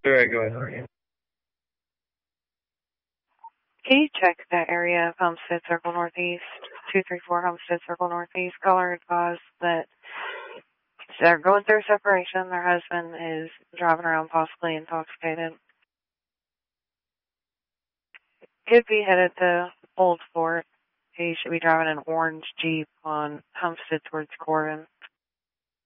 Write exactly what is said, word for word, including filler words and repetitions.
Alright, go ahead. Can you check that area of Homestead Circle Northeast, two three four Homestead Circle Northeast? Caller advised that they're going through separation. Their husband is driving around possibly intoxicated. Could be headed to Old Fort. He should be driving an orange Jeep on Homestead towards Corbin.